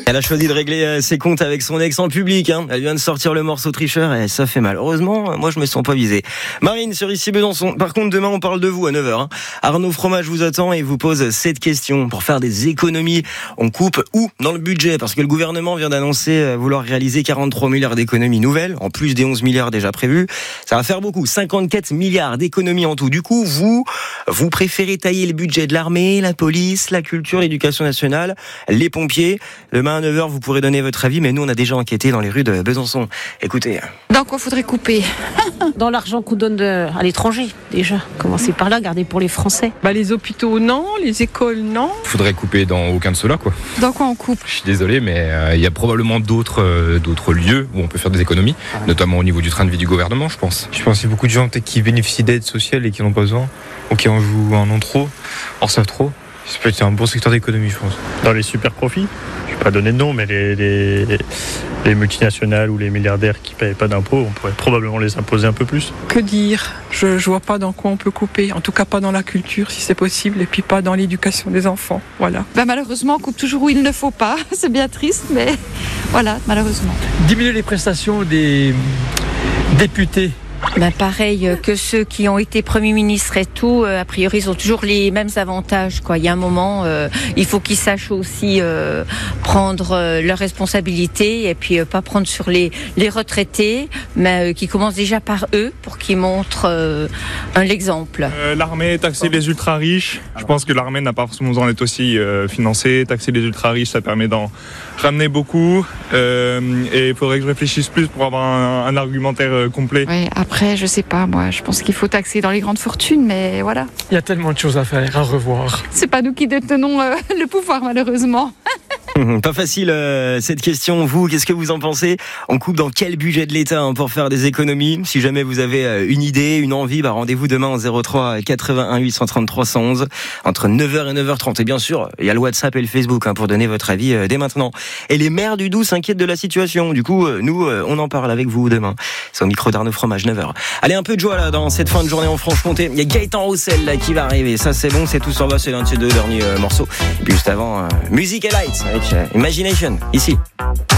Elle a choisi de régler ses comptes avec son ex en public. Elle vient de sortir le morceau Tricheur et ça fait mal. Heureusement, moi je me sens pas visé. Marine sur ici Besançon. Par contre, demain on parle de vous à 9h. Arnaud Fromage vous attend et vous pose cette question. Pour faire des économies, on coupe où dans le budget? Parce que le gouvernement vient d'annoncer vouloir réaliser 43 milliards d'économies nouvelles, en plus des 11 milliards déjà prévus. Ça va faire beaucoup. 54 milliards d'économies en tout. Du coup, vous préférez tailler le budget de l'armée, la police, la culture, l'éducation nationale, les pompiers. Demain à 9h, vous pourrez donner votre avis, mais nous, on a déjà enquêté dans les rues de Besançon. Écoutez. Dans quoi faudrait couper? Dans l'argent qu'on donne à l'étranger, déjà. Commencer par là, garder pour les Français. Les hôpitaux, non. Les écoles, non. Faudrait couper dans aucun de ceux-là, quoi. Dans quoi on coupe? Je suis désolé, mais il y a probablement d'autres lieux où on peut faire des économies, notamment au niveau du train de vie du gouvernement, je pense. Je pense qu'il y a beaucoup de gens qui bénéficient d'aides sociales et qui n'en ont pas besoin, ou qui en jouent en ont trop, en savent trop. Ça peut être un bon secteur d'économie, je pense. Dans les super profits, je ne vais pas donner de nom, mais les multinationales ou les milliardaires qui ne payent pas d'impôts, on pourrait probablement les imposer un peu plus. Que dire? Je vois pas dans quoi on peut couper. En tout cas, pas dans la culture, si c'est possible, et puis pas dans l'éducation des enfants. Voilà. Malheureusement, on coupe toujours où il ne faut pas. C'est bien triste, mais voilà, malheureusement. Diminuer les prestations des députés. Pareil que ceux qui ont été Premier ministre et tout, a priori, ils ont toujours les mêmes avantages, quoi. Il y a un moment, il faut qu'ils sachent aussi prendre leurs responsabilités et puis pas prendre sur les retraités, mais qui commencent déjà par eux pour qu'ils montrent l'exemple. L'armée, taxer les ultra riches. Je pense que l'armée n'a pas forcément besoin d'être aussi financée. Taxer les ultra riches, ça permet d'en ramener beaucoup. Et il faudrait que je réfléchisse plus pour avoir un argumentaire complet. Oui, après, je sais pas, moi, je pense qu'il faut taxer dans les grandes fortunes, mais voilà. Il y a tellement de choses à faire, à revoir. C'est pas nous qui détenons le pouvoir, malheureusement. Pas facile cette question. Vous, qu'est-ce que vous en pensez? On coupe dans quel budget de l'État pour faire des économies? Si jamais vous avez une idée, une envie, rendez-vous demain en 03 81 833 111 entre 9h et 9h30. Et bien sûr, il y a le WhatsApp et le Facebook pour donner votre avis dès maintenant. Et les maires du Doubs s'inquiètent de la situation. Du coup, nous, on en parle avec vous demain. C'est au micro d'Arnaud Fromage, 9h. Allez, un peu de joie là dans cette fin de journée en Franche-Comté. Il y a Gaëtan Roussel là qui va arriver. Ça, c'est bon, c'est tout sur va. C'est l'un de ses deux derniers morceaux. Et puis juste avant, Music et Lights avec Imagination, ici.